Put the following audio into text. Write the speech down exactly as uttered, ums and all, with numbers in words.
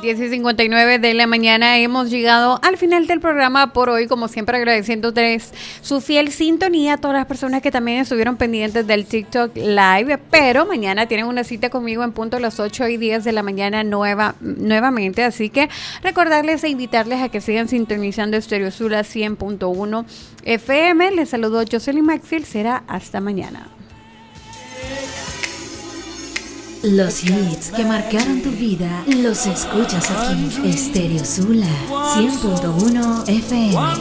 diez y cincuenta y nueve de la mañana, hemos llegado al final del programa por hoy, como siempre agradeciéndoles su fiel sintonía a todas las personas que también estuvieron pendientes del TikTok Live, pero mañana tienen una cita conmigo en punto a las ocho y diez de la mañana nueva, nuevamente, así que recordarles e invitarles a que sigan sintonizando Estéreo Sula cien punto uno F M. Les saludo Jocelyn Maxfield, será hasta mañana. Los hits que marcaron tu vida los escuchas aquí. Estéreo Sula cien punto uno F M.